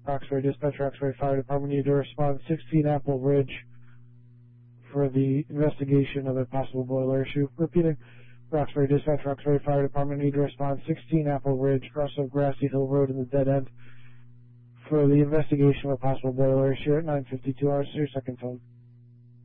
Roxbury Dispatch, Roxbury Fire Department, need to respond 16 Apple Ridge for the investigation of a possible boiler issue. Repeating, Roxbury Dispatch, Roxbury Fire Department, need to respond 16 Apple Ridge, cross of Grassy Hill Road in the dead end for the investigation of a possible boiler issue at 9:52 hours. Your second phone.